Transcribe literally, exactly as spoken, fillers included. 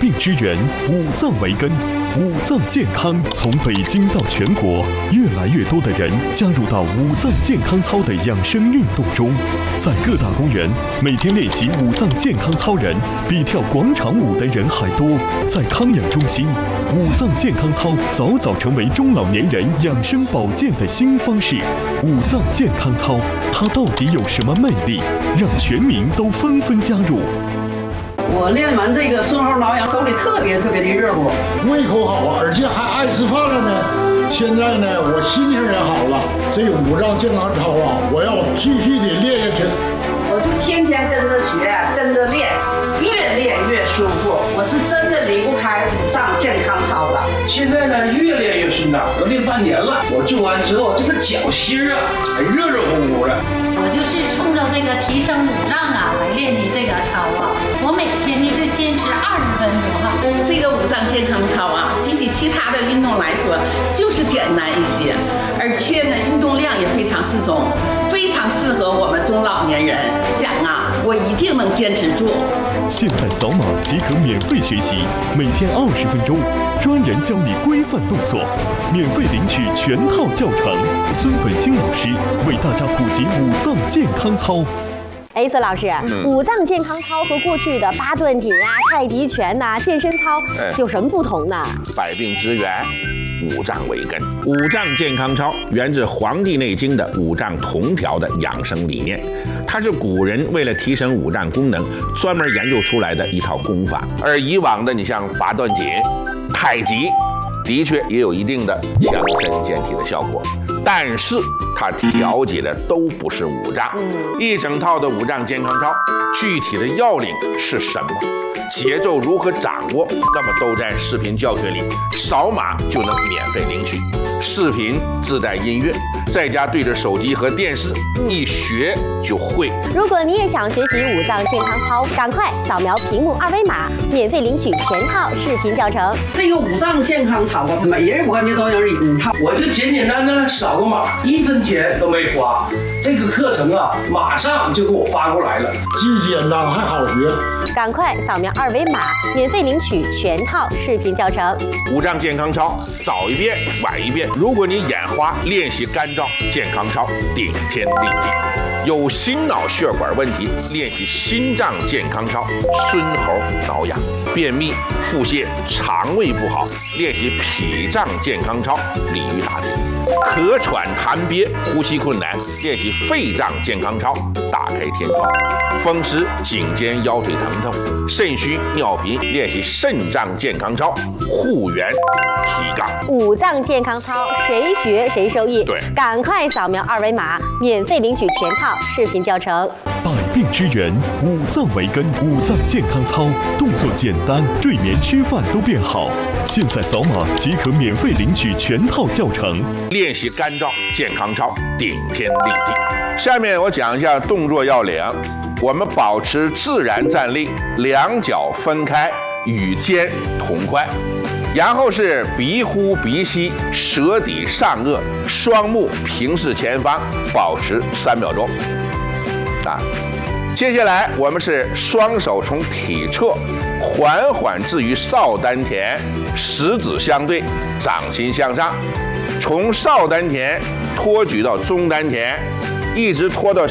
病之源，五脏为根。五脏健康从北京到全国，越来越多的人加入到五脏健康操的养生运动中。在各大公园，每天练习五脏健康操人比跳广场舞的人还多。在康养中心，五脏健康操早早成为中老年人养生保健的新方式。五脏健康操，它到底有什么魅力，让全民都纷纷加入？ 我练完这个顺后挠痒，手里特别特别的热乎， 胃口好啊，而且还爱吃饭了呢。现在呢，我心情也好了。这五脏健康操啊，我要继续的练下去。 我就天天跟着学，跟着练，越练越舒服。我是真的离不开五脏健康操了。 现在呢，越练越顺当，都练半年了。我做完之后，这个脚心啊，还热热乎乎的。 我就是冲着这个提升五脏啊来练的这个操啊。我每天呢就坚持二十分钟哈。 这个五脏健康操啊，比起其他的运动来说，就是简单一些，而且呢，运动量也非常适中，非常适合我们中老年人。讲啊，我一定能坚持住。 现在扫码即可免费学习，每天二十分钟，专人教你规范动作，免费领取全套教程。孙本兴老师为大家普及五脏健康操。 哎，孙老师，嗯、五脏健康操和过去的八段锦啊、太极拳呐、啊、健身操有什么不同呢？ 百病之源，五脏为根。五脏健康操源自《黄帝内经》的五脏同调的养生理念，它是古人为了提升五脏功能专门研究出来的一套功法。而以往的，你像八段锦、太极，的确也有一定的强身健体的效果，但是它调节的都不是五脏。一整套的五脏健康操，具体的要领是什么？节奏如何掌握？那么都在视频教学里，扫码就能免费领取。视频自带音乐，在家对着手机和电视一学就会。 如果你也想学习五脏健康操，赶快扫描屏幕二维码，免费领取全套视频教程。 这个五脏健康操啊，每人我感觉都有一套， 我就简简单单扫个码，一分钱都没花。这个课程啊，马上就给我发过来了， 既简单还好学。 赶快扫描二维码，免费领取全套视频教程。 五脏健康操，早一遍晚一遍。如果你眼花，练习干燥健康操，顶天立地。有心脑血管问题，练习心脏健康操，孙猴挠痒；便秘、腹泻、肠胃不好，练习脾脏健康操，鲤鱼打挺；咳喘痰憋、呼吸困难，练习肺脏健康操，打开天窗；风湿、颈肩腰腿疼痛、肾虚尿频，练习肾脏健康操，护元提杠。 五脏健康操，谁学谁受益。 对， 赶快扫描二维码，免费领取全套视频教程。 百病之源，五脏为根。五脏健康操，动作简单，睡眠吃饭都变好。现在扫码即可免费领取全套教程。 练习干燥健康操，顶天立地。下面我讲一下动作要领。我们保持自然站立，两脚分开，与肩同宽。然后是鼻呼鼻吸，舌抵上颚，双目平视前方，保持三秒钟。啊，接下来我们是双手从体侧缓缓置于少丹田，食指相对，掌心向上，从少丹田托举到中丹田，一直拖到